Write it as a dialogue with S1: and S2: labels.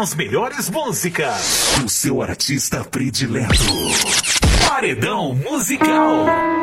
S1: as melhores músicas.
S2: O seu artista predileto.
S1: Paredão Musical.